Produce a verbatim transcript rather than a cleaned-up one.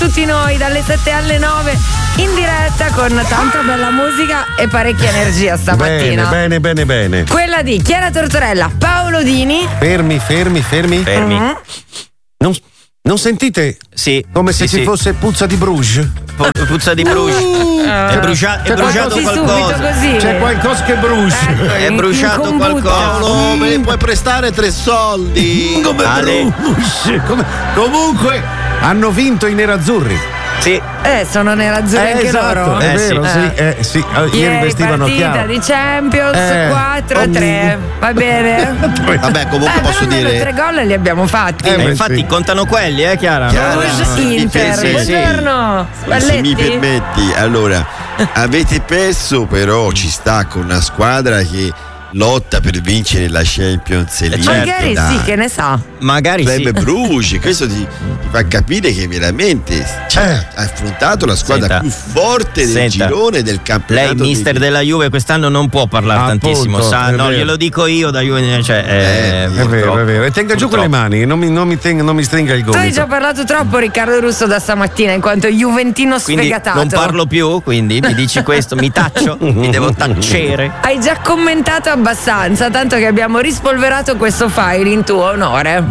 tutti noi dalle sette alle nove in diretta con tanta bella musica e parecchia energia stamattina. Bene, bene, bene, bene. Quella di Chiara Tortorella, Paolo Dini. Fermi, fermi, fermi. Fermi. Mm-hmm. Non, non sentite? Sì. Come se sì, ci sì. fosse puzza di Bruges? Puzza di Bruges. Uh, è, brucia- è bruciato così qualcosa. subito così. C'è qualcosa che brucia. Ecco, È in- bruciato in combutta. qualcosa. Me ne puoi prestare tre soldi? Come Ale. brucia? Come- Comunque hanno vinto i nerazzurri. Sì. Eh, sono nerazzurri Eh, anche esatto, loro. è Eh, vero, sì. sì, eh, sì. Ieri, Ieri vestivano partita chiaro. di Champions Eh. quattro a tre. Va bene? Vabbè, comunque Eh, posso però almeno dire. tre gol li abbiamo fatti. Eh, Eh, beh, infatti sì. contano quelli, eh, Chiara? Chiara. Rouge sì, Inter. sì, sì. Buongiorno. Se mi Spalletti. permetti, allora, avete perso, però ci sta con una squadra che lotta per vincere la Champions League. certo, Magari dai. sì, che ne sa. Magari sì. Club Bruges, questo ti, ti fa capire che veramente cioè, Eh. ha affrontato la squadra Senta. più forte del Senta. girone del campionato. Lei, mister di- della Juve, quest'anno non può parlare Appunto, tantissimo, sa? è No, vero. glielo dico io da Juve, cioè, eh, Eh, È vero, è vero. E tenga giù con le mani, non mi, non mi, tenga- non mi stringa il Tu hai gomito. già parlato troppo, Riccardo Russo, da stamattina, in quanto juventino Quindi sfegatato. non parlo più, quindi mi dici questo, mi taccio, mi devo tacere. Hai già commentato abbastanza, tanto che abbiamo rispolverato questo file in tuo onore.